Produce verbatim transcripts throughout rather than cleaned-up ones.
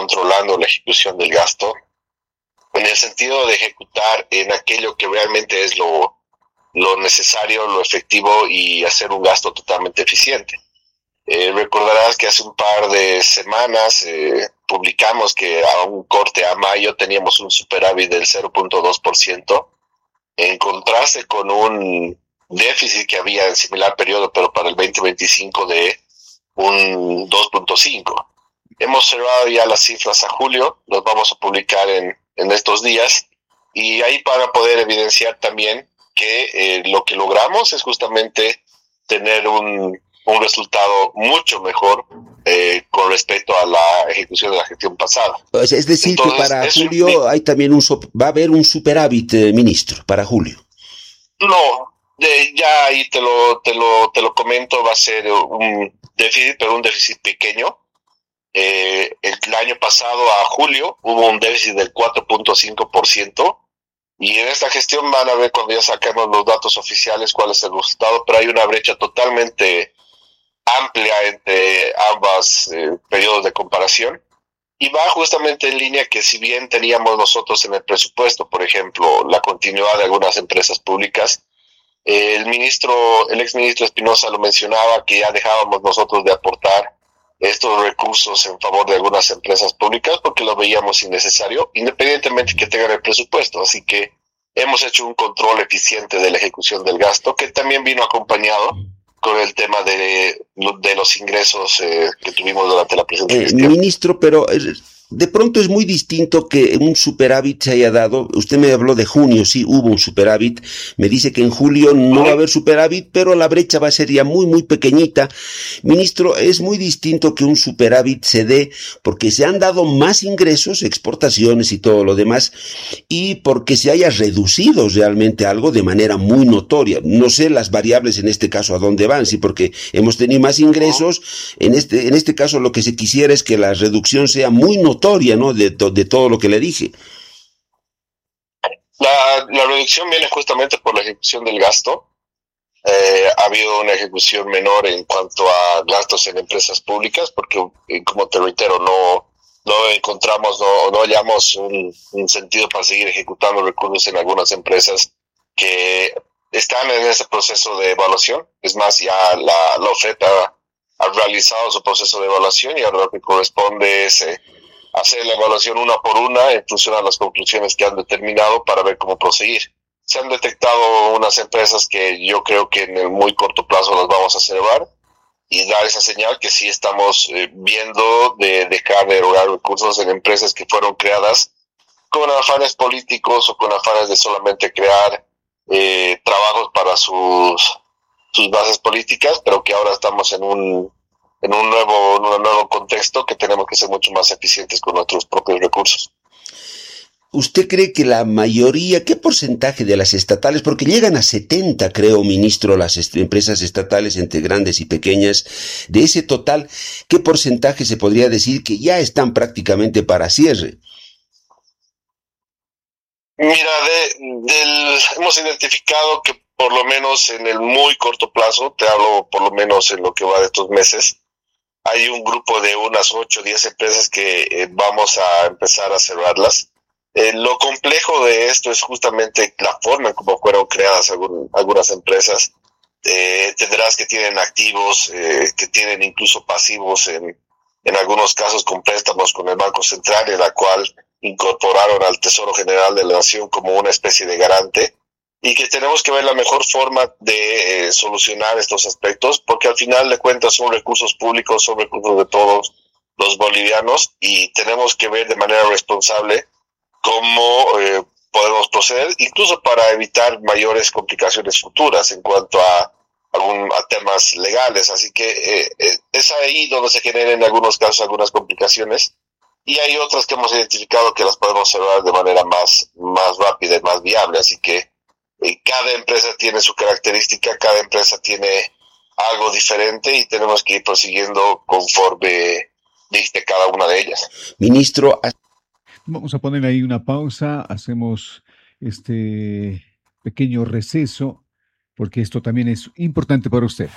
controlando la ejecución del gasto, en el sentido de ejecutar en aquello que realmente es lo, lo necesario, lo efectivo y hacer un gasto totalmente eficiente. Eh, recordarás que hace un par de semanas eh, publicamos que a un corte a mayo teníamos un superávit del cero punto dos por ciento, en contraste con un déficit que había en similar periodo, pero para el veinte veinticinco de un dos punto cinco. Hemos cerrado ya las cifras a julio, los vamos a publicar en, en estos días, y ahí para poder evidenciar también que eh, lo que logramos es justamente tener un, un resultado mucho mejor eh, con respecto a la ejecución de la gestión pasada. Pues es decir, Entonces, que para julio implica... hay también un va a haber un superávit, eh, ministro, para julio. No, de, ya ahí te lo, te lo, te lo comento, va a ser un déficit, pero un déficit pequeño. Eh, el año pasado a julio hubo un déficit del cuatro punto cinco por ciento, y en esta gestión van a ver cuando ya saquemos los datos oficiales cuál es el resultado, pero hay una brecha totalmente amplia entre ambos eh, periodos de comparación, y va justamente en línea que si bien teníamos nosotros en el presupuesto, por ejemplo, la continuidad de algunas empresas públicas, eh, el ministro, el exministro Espinosa lo mencionaba, que ya dejábamos nosotros de aportar estos recursos en favor de algunas empresas públicas porque lo veíamos innecesario, independientemente que tengan el presupuesto. Así que hemos hecho un control eficiente de la ejecución del gasto, que también vino acompañado con el tema de, de los ingresos eh, que tuvimos durante la presente eh, gestión. Ministro, pero de pronto es muy distinto que un superávit se haya dado. Usted me habló de junio, sí, hubo un superávit. Me dice que en julio no va a haber superávit, pero la brecha va a ser ya muy, muy pequeñita. Ministro, es muy distinto que un superávit se dé porque se han dado más ingresos, exportaciones y todo lo demás, y porque se haya reducido realmente algo de manera muy notoria. No sé las variables en este caso a dónde van, sí, porque hemos tenido más ingresos. En este, en este caso lo que se quisiera es que la reducción sea muy notoria. Notoria, ¿no? De, de todo lo que le dije. La, la reducción viene justamente por la ejecución del gasto. Eh, ha habido una ejecución menor en cuanto a gastos en empresas públicas, porque, como te reitero, no, no encontramos, no, no hallamos un, un sentido para seguir ejecutando recursos en algunas empresas que están en ese proceso de evaluación. Es más, ya la, la oferta ha, ha realizado su proceso de evaluación y ahora lo que corresponde es eh, hacer la evaluación una por una en función a las conclusiones que han determinado para ver cómo proseguir. Se han detectado unas empresas que yo creo que en el muy corto plazo las vamos a cerrar y dar esa señal que sí estamos eh, viendo de dejar de erogar recursos en empresas que fueron creadas con afanes políticos o con afanes de solamente crear eh, trabajos para sus, sus bases políticas, pero que ahora estamos en un en un nuevo, en un nuevo contexto que tenemos que ser mucho más eficientes con nuestros propios recursos. ¿Usted cree que la mayoría, qué porcentaje de las estatales, porque llegan a setenta, creo, ministro, las est- empresas estatales entre grandes y pequeñas, de ese total, qué porcentaje se podría decir que ya están prácticamente para cierre? Mira, de, del, hemos identificado que por lo menos en el muy corto plazo, te hablo por lo menos en lo que va de estos meses, hay un grupo de unas ocho o diez empresas que eh, vamos a empezar a cerrarlas. Eh, lo complejo de esto es justamente la forma en cómo fueron creadas algún, algunas empresas. Eh, tendrás que tienen activos, eh, que tienen incluso pasivos en, en algunos casos con préstamos con el Banco Central, en la cual incorporaron al Tesoro General de la Nación como una especie de garante, y que tenemos que ver la mejor forma de eh, solucionar estos aspectos, porque al final de cuentas son recursos públicos, son recursos de todos los bolivianos, y tenemos que ver de manera responsable cómo eh, podemos proceder, incluso para evitar mayores complicaciones futuras en cuanto a, algún, a temas legales. Así que eh, eh, es ahí donde se generan en algunos casos algunas complicaciones, y hay otras que hemos identificado que las podemos cerrar de manera más, más rápida y más viable. Así que eh, cada empresa tiene su característica, cada empresa tiene algo diferente y tenemos que ir prosiguiendo conforme dicte cada una de ellas. Ministro, vamos a poner ahí una pausa, hacemos este pequeño receso, porque esto también es importante para usted.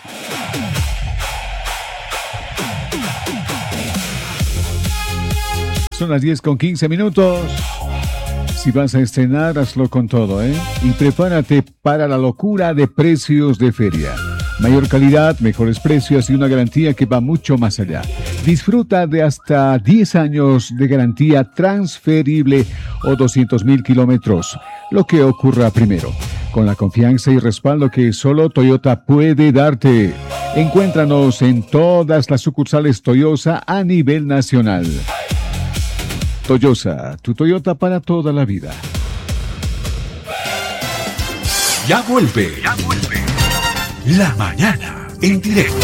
Son las diez con quince minutos. Si vas a estrenar, hazlo con todo, ¿eh? Y prepárate para la locura de precios de feria. Mayor calidad, mejores precios y una garantía que va mucho más allá. Disfruta de hasta diez años de garantía transferible o doscientos mil kilómetros, lo que ocurra primero, con la confianza y respaldo que solo Toyota puede darte. Encuéntranos en todas las sucursales Toyota a nivel nacional. Toyota, tu Toyota para toda la vida. Ya vuelve. Ya vuelve. La mañana en directo.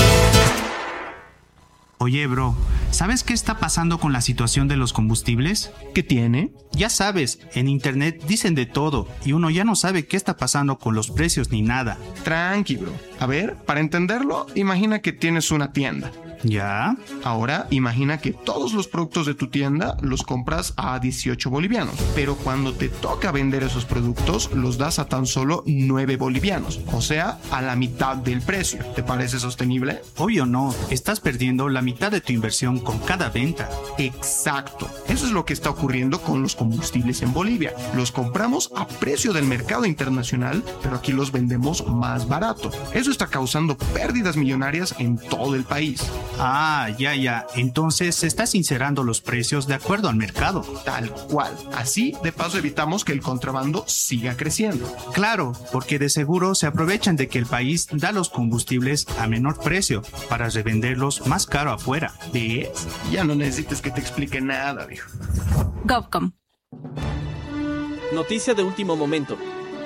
Oye, bro, ¿sabes qué está pasando con la situación de los combustibles? ¿Qué tiene? Ya sabes, en internet dicen de todo y uno ya no sabe qué está pasando con los precios ni nada. Tranqui, bro. A ver, para entenderlo, imagina que tienes una tienda. ¿Ya? Ahora imagina que todos los productos de tu tienda los compras a dieciocho bolivianos, pero cuando te toca vender esos productos los das a tan solo nueve bolivianos, o sea, a la mitad del precio. ¿Te parece sostenible? Obvio no, estás perdiendo la mitad de tu inversión con cada venta. Exacto, eso es lo que está ocurriendo con los combustibles en Bolivia. Los compramos a precio del mercado internacional, pero aquí los vendemos más barato. Eso está causando pérdidas millonarias en todo el país. Ah, ya, ya. Entonces se está sincerando los precios de acuerdo al mercado. Tal cual. Así, de paso, evitamos que el contrabando siga creciendo. Claro, porque de seguro se aprovechan de que el país da los combustibles a menor precio para revenderlos más caro afuera. ¿Ves? Ya no necesitas que te explique nada, viejo. GovCom. Noticia de último momento.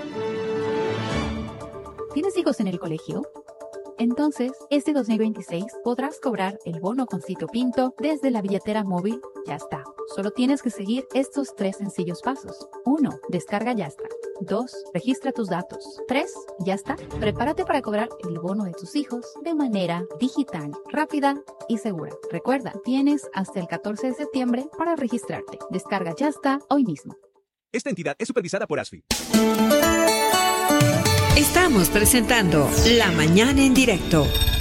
¿Tienes hijos en el colegio? Entonces, este dos mil veintiséis podrás cobrar el bono con Sitio Pinto desde la billetera móvil Yasta. Solo tienes que seguir estos tres sencillos pasos. uno. Descarga Yasta. dos. Registra tus datos. tres. Yasta. Prepárate para cobrar el bono de tus hijos de manera digital, rápida y segura. Recuerda, tienes hasta el catorce de septiembre para registrarte. Descarga Yasta hoy mismo. Esta entidad es supervisada por ASFI. Estamos presentando La Mañana en Directo.